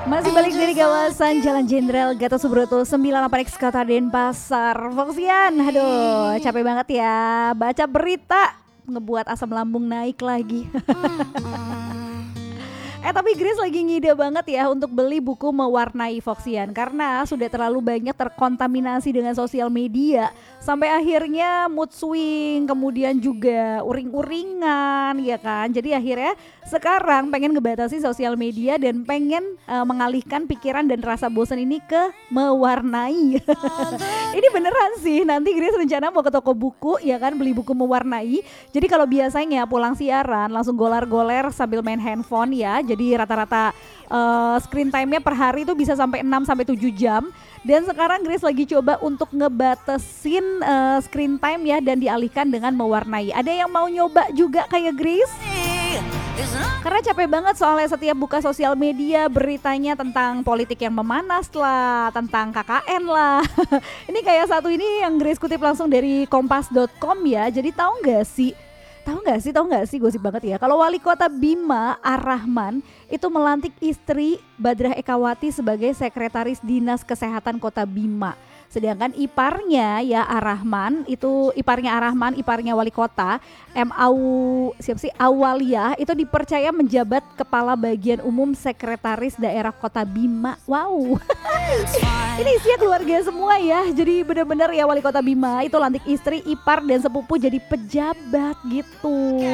Masih balik dari kawasan Jalan Jenderal Gatot Subroto 98X Kota Denpasar. Foxian, aduh capek banget ya. Baca berita ngebuat asam lambung naik lagi. Tapi Grace lagi ngide banget ya untuk beli buku mewarnai Foxian karena sudah terlalu banyak terkontaminasi dengan sosial media sampai akhirnya mood swing, kemudian juga uring-uringan ya kan. Jadi akhirnya sekarang pengen ngebatasi sosial media dan pengen mengalihkan pikiran dan rasa bosan ini ke mewarnai. Ini beneran sih, nanti Grace rencana mau ke toko buku ya kan, beli buku mewarnai. Jadi kalau biasanya pulang siaran langsung golar-goler sambil main handphone ya. Jadi rata-rata screen time-nya per hari itu bisa sampai 6 sampai 7 jam. Dan sekarang Grace lagi coba untuk ngebatasin screen time ya dan dialihkan dengan mewarnai. Ada yang mau nyoba juga kayak Grace? Karena capek banget soalnya setiap buka sosial media beritanya tentang politik yang memanas lah, tentang KKN lah. Ini kayak satu ini yang Grace kutip langsung dari kompas.com ya. Jadi tahu nggak sih gosip banget ya. Kalau Wali Kota Bima Ar-Rahman itu melantik istri Badrah Ekawati sebagai sekretaris Dinas Kesehatan Kota Bima. Sedangkan iparnya iparnya Wali Kota Awaliyah itu dipercaya menjabat Kepala Bagian Umum Sekretaris Daerah Kota Bima. Wow. Ini isinya keluarga semua ya. Jadi benar-benar ya Wali Kota Bima itu lantik istri, ipar dan sepupu jadi pejabat gitu.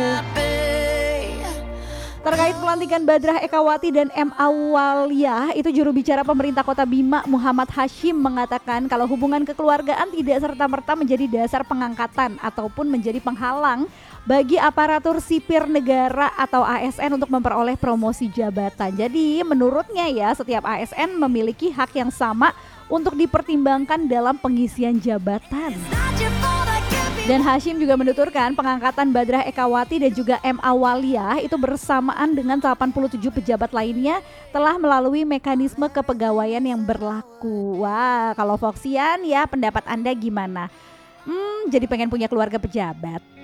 Terkait pelantikan Badrah Ekawati dan M. Awaliyah, itu juru bicara pemerintah Kota Bima Muhammad Hashim mengatakan kalau hubungan kekeluargaan tidak serta-merta menjadi dasar pengangkatan ataupun menjadi penghalang bagi aparatur sipir negara atau ASN untuk memperoleh promosi jabatan. Jadi menurutnya ya setiap ASN memiliki hak yang sama untuk dipertimbangkan dalam pengisian jabatan. Dan Hashim juga menuturkan pengangkatan Badrah Ekawati dan juga M. Awaliyah itu bersamaan dengan 87 pejabat lainnya telah melalui mekanisme kepegawaian yang berlaku. Wah, kalau Foxian ya pendapat Anda gimana? Jadi pengen punya keluarga pejabat?